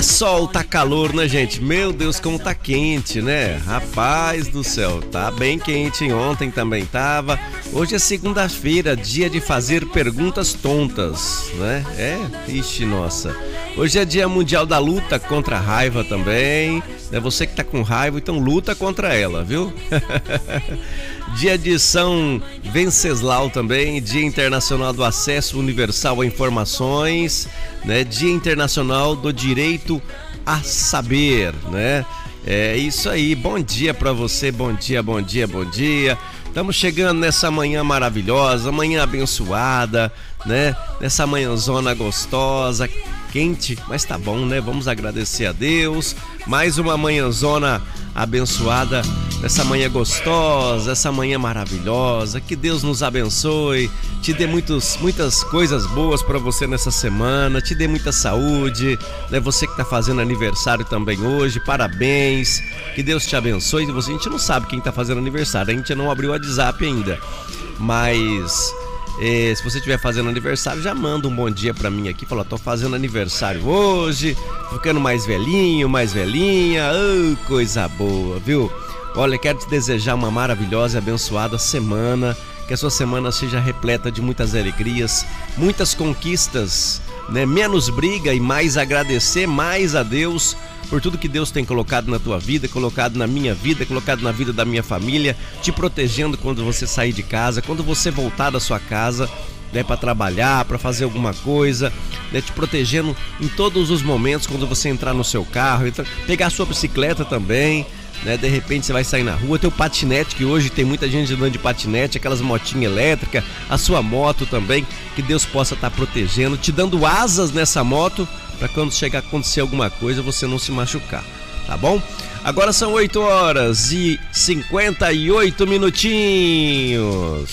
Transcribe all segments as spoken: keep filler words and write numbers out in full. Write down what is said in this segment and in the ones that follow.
Sol, tá calor, né, gente? Meu Deus, como tá quente, né? Rapaz do céu, tá bem quente, hein? Ontem também tava. Hoje é segunda-feira, dia de fazer perguntas tontas, né? É, ixi, nossa. Hoje é dia mundial da luta contra a raiva também. É você que tá com raiva, então luta contra ela, viu? Dia de São Venceslau também, Dia Internacional do Acesso Universal a Informações, né? Dia Internacional do Direito a Saber, né? É isso aí, bom dia pra você, bom dia, bom dia, bom dia. Estamos chegando nessa manhã maravilhosa, manhã abençoada, né? Nessa manhãzona gostosa, quente, mas tá bom, né? Vamos agradecer a Deus. Mais uma manhãzona abençoada, nessa manhã gostosa, essa manhã maravilhosa. Que Deus nos abençoe, te dê muitos, muitas coisas boas para você nessa semana, te dê muita saúde, né? Você que tá fazendo aniversário também hoje, parabéns, que Deus te abençoe. A gente não sabe quem tá fazendo aniversário, a gente não abriu o WhatsApp ainda, mas... É, se você estiver fazendo aniversário, já manda um bom dia pra mim aqui. Fala, tô fazendo aniversário hoje, ficando mais velhinho, mais velhinha. Oh, coisa boa, viu? Olha, quero te desejar uma maravilhosa e abençoada semana. Que a sua semana seja repleta de muitas alegrias, muitas conquistas, né? Menos briga e mais agradecer mais a Deus por tudo que Deus tem colocado na tua vida, colocado na minha vida, colocado na vida da minha família, te protegendo quando você sair de casa, quando você voltar da sua casa, né, para trabalhar, para fazer alguma coisa, né, te protegendo em todos os momentos, quando você entrar no seu carro, pegar a sua bicicleta também, né, de repente você vai sair na rua, teu patinete, que hoje tem muita gente andando de patinete, aquelas motinhas elétricas, a sua moto também, que Deus possa estar protegendo, te dando asas nessa moto, para quando chegar a acontecer alguma coisa você não se machucar, tá bom? Agora são oito horas e cinquenta e oito minutinhos.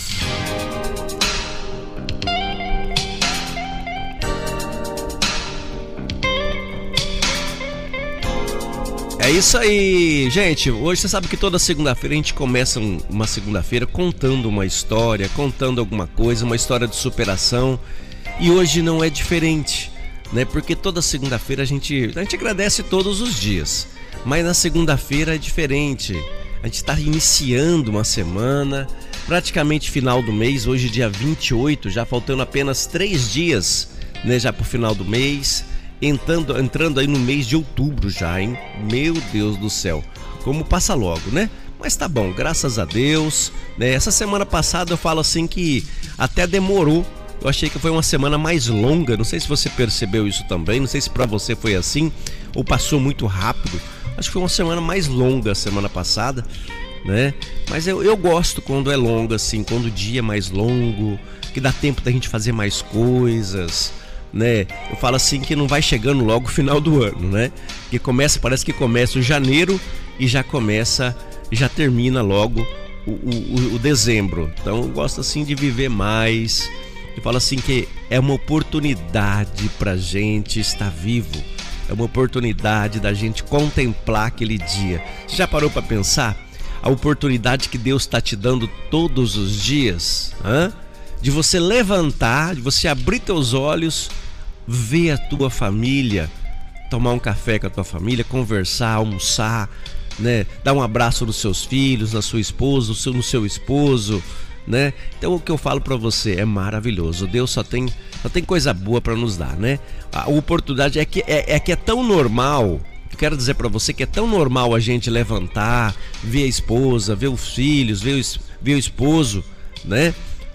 É isso aí, gente. Hoje você sabe que toda segunda-feira a gente começa uma segunda-feira contando uma história, contando alguma coisa, uma história de superação, e hoje não é diferente, né? Porque toda segunda-feira a gente, a gente agradece todos os dias, mas na segunda-feira é diferente. A gente está iniciando uma semana, praticamente final do mês, hoje dia vinte e oito, já faltando apenas três dias, né, já pro final do mês, entrando, entrando aí no mês de outubro já, hein? Meu Deus do céu, como passa logo, né? Mas tá bom, graças a Deus, né? Essa semana passada eu falo assim que até demorou. Eu achei que foi uma semana mais longa, não sei se você percebeu isso também, não sei se pra você foi assim ou passou muito rápido. Acho que foi uma semana mais longa a semana passada, né? Mas eu, eu gosto quando é longa assim, quando o dia é mais longo, que dá tempo da gente fazer mais coisas, né? Eu falo assim que não vai chegando logo o final do ano, né? Que começa, parece que começa o janeiro e já começa, já termina logo o, o, o dezembro. Então eu gosto assim de viver mais. E fala assim que é uma oportunidade pra gente estar vivo, é uma oportunidade da gente contemplar aquele dia. Você já parou para pensar a oportunidade que Deus está te dando todos os dias, hein? De você levantar, de você abrir teus olhos, ver a tua família, tomar um café com a tua família, conversar, almoçar, né? Dar um abraço nos seus filhos, na sua esposa, no seu, no seu esposo, né? Então o que eu falo para você é maravilhoso. Deus só tem, só tem coisa boa para nos dar, né? A oportunidade é que é, é que é tão normal. Eu quero dizer para você que é tão normal a gente levantar, ver a esposa, ver os filhos, ver o, ver o esposo, né?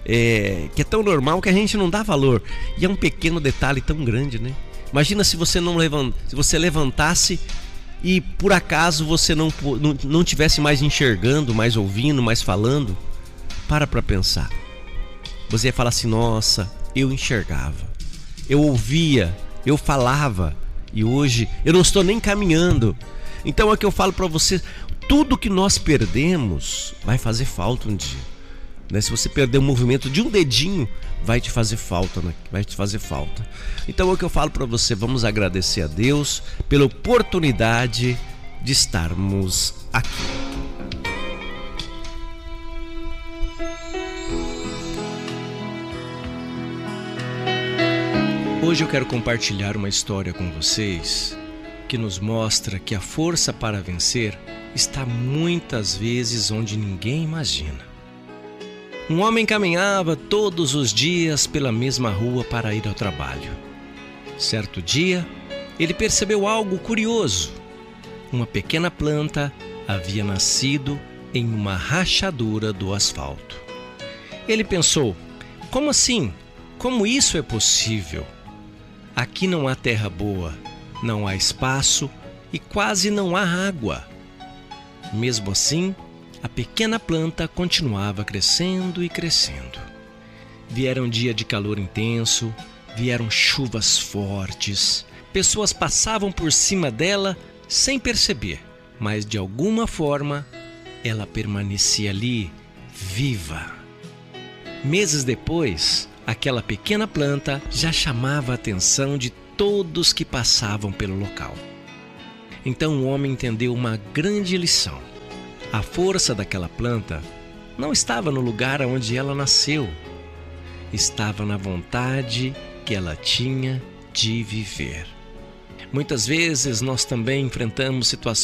É, que é tão normal que a gente não dá valor. E é um pequeno detalhe tão grande, né? Imagina se você não levant, se você levantasse e por acaso você não não, não tivesse mais enxergando, mais ouvindo, mais falando. Para pra pensar. Você ia falar assim, nossa, eu enxergava, eu ouvia, eu falava, e hoje eu não estou nem caminhando. Então é o que eu falo para você, tudo que nós perdemos vai fazer falta um dia, né? Se você perder o movimento de um dedinho, vai te fazer falta, né? Vai te fazer falta. Então é o que eu falo para você, vamos agradecer a Deus pela oportunidade de estarmos aqui. Hoje eu quero compartilhar uma história com vocês que nos mostra que a força para vencer está muitas vezes onde ninguém imagina. Um homem caminhava todos os dias pela mesma rua para ir ao trabalho. Certo dia, ele percebeu algo curioso. Uma pequena planta havia nascido em uma rachadura do asfalto. Ele pensou: como assim? Como isso é possível? Aqui não há terra boa, não há espaço e quase não há água. Mesmo assim, a pequena planta continuava crescendo e crescendo. Vieram dias de calor intenso, vieram chuvas fortes. Pessoas passavam por cima dela sem perceber, mas de alguma forma ela permanecia ali, viva. Meses depois, aquela pequena planta já chamava a atenção de todos que passavam pelo local. Então o homem entendeu uma grande lição. A força daquela planta não estava no lugar onde ela nasceu, estava na vontade que ela tinha de viver. Muitas vezes nós também enfrentamos situações